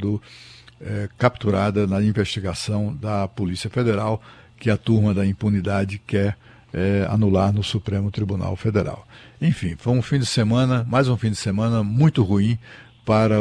sido capturada na investigação da Polícia Federal, que a turma da impunidade quer anular no Supremo Tribunal Federal. Enfim, foi mais um fim de semana muito ruim para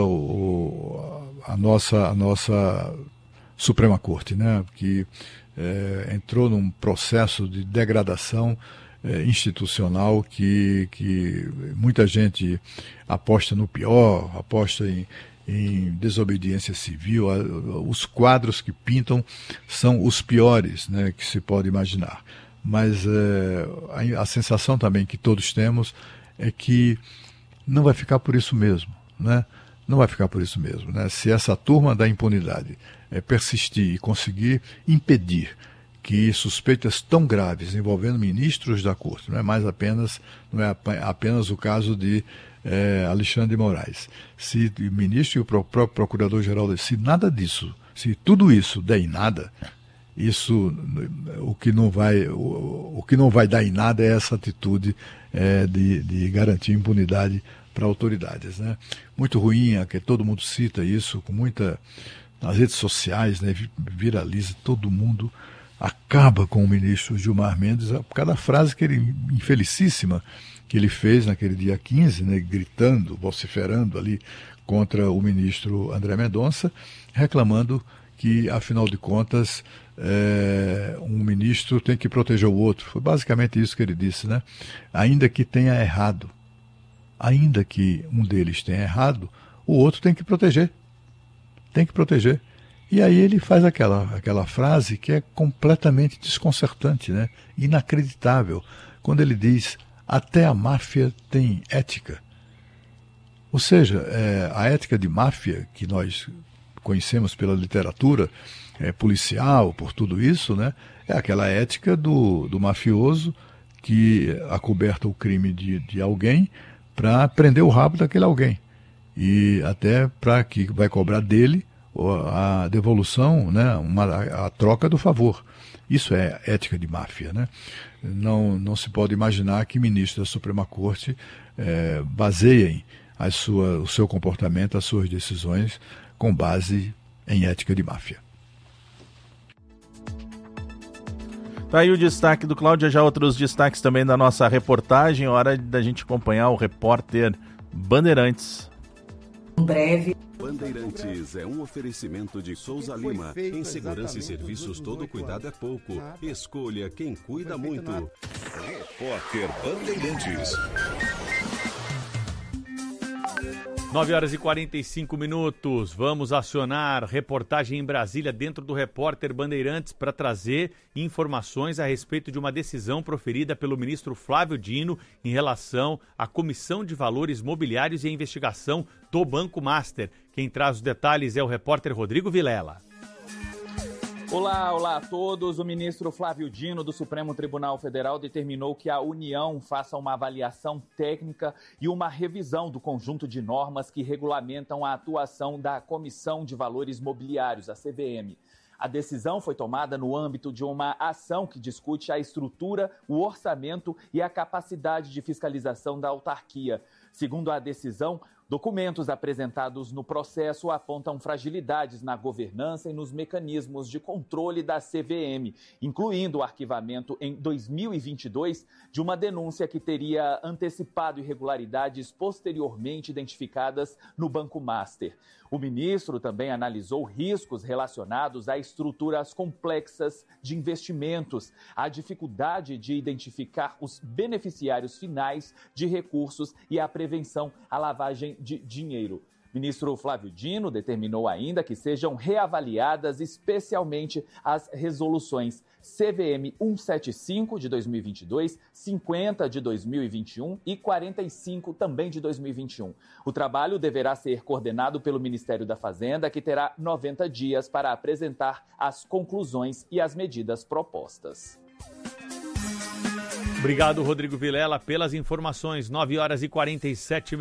a nossa Suprema Corte, né? Que entrou num processo de degradação institucional que muita gente aposta no pior, aposta em desobediência civil. Os quadros que pintam são os piores, né, que se pode imaginar. Mas a sensação também que todos temos é que não vai ficar por isso mesmo, né? Não vai ficar por isso mesmo, né? Se essa turma da impunidade persistir e conseguir impedir que suspeitas tão graves envolvendo ministros da Corte, não é apenas o caso de Alexandre de Moraes, se o ministro e o próprio procurador-geral, se nada disso, se tudo isso der em nada, o que não vai dar em nada é essa atitude de garantir impunidade para autoridades, né? Muito ruim, que todo mundo cita isso, com muita nas redes sociais, né? Viraliza, todo mundo acaba com o ministro Gilmar Mendes por causa da frase infelicíssima que ele fez naquele dia 15, né? Gritando, vociferando ali contra o ministro André Mendonça, reclamando que, afinal de contas, um ministro tem que proteger o outro. Foi basicamente isso que ele disse, né? Ainda que tenha errado, ainda que um deles tenha errado, o outro tem que proteger. Tem que proteger. E aí ele faz aquela frase que é completamente desconcertante, né? Inacreditável, quando ele diz: até a máfia tem ética. Ou seja, a ética de máfia que nós conhecemos pela literatura policial, por tudo isso, né? É aquela ética do mafioso que acoberta o crime de alguém para prender o rabo daquele alguém. E até para que vai cobrar dele a devolução, né? A troca do favor. Isso é ética de máfia, né? Não se pode imaginar que ministros da Suprema Corte baseiem o seu comportamento, as suas decisões, com base em ética de máfia. Tá aí o destaque do Cláudio, já outros destaques também da nossa reportagem. Hora da gente acompanhar o repórter Bandeirantes. Em breve. Bandeirantes é um oferecimento de Souza Lima. Em segurança e serviços, todo cuidado é pouco. Escolha quem cuida muito. Repórter Bandeirantes. 9h45. Vamos acionar reportagem em Brasília dentro do Repórter Bandeirantes para trazer informações a respeito de uma decisão proferida pelo ministro Flávio Dino em relação à Comissão de Valores Mobiliários e a investigação do Banco Master. Quem traz os detalhes é o repórter Rodrigo Vilela. Olá a todos. O ministro Flávio Dino, do Supremo Tribunal Federal, determinou que a União faça uma avaliação técnica e uma revisão do conjunto de normas que regulamentam a atuação da Comissão de Valores Mobiliários, a CVM. A decisão foi tomada no âmbito de uma ação que discute a estrutura, o orçamento e a capacidade de fiscalização da autarquia. Segundo a decisão, documentos apresentados no processo apontam fragilidades na governança e nos mecanismos de controle da CVM, incluindo o arquivamento em 2022 de uma denúncia que teria antecipado irregularidades posteriormente identificadas no Banco Master. O ministro também analisou riscos relacionados a estruturas complexas de investimentos, a dificuldade de identificar os beneficiários finais de recursos e a prevenção à lavagem de dinheiro. Ministro Flávio Dino determinou ainda que sejam reavaliadas especialmente as resoluções CVM 175 de 2022, 50 de 2021 e 45 também de 2021. O trabalho deverá ser coordenado pelo Ministério da Fazenda, que terá 90 dias para apresentar as conclusões e as medidas propostas. Obrigado, Rodrigo Vilela, pelas informações. 9h47.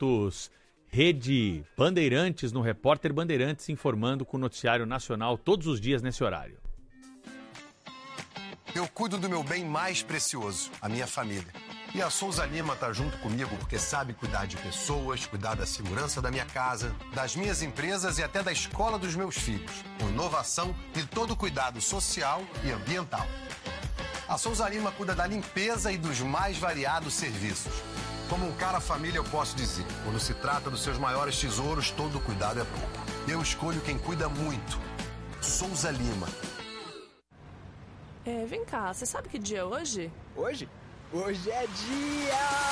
Rede Bandeirantes no Repórter Bandeirantes, informando com o Noticiário Nacional todos os dias nesse horário. Eu cuido do meu bem mais precioso, a minha família. E a Souza Lima tá junto comigo porque sabe cuidar de pessoas, cuidar da segurança da minha casa, das minhas empresas e até da escola dos meus filhos, com inovação e todo cuidado social e ambiental. A Souza Lima cuida da limpeza e dos mais variados serviços. Como um cara família, eu posso dizer, quando se trata dos seus maiores tesouros, todo cuidado é pouco. Eu escolho quem cuida muito. Souza Lima. Vem cá, você sabe que dia é hoje? Hoje? Hoje é dia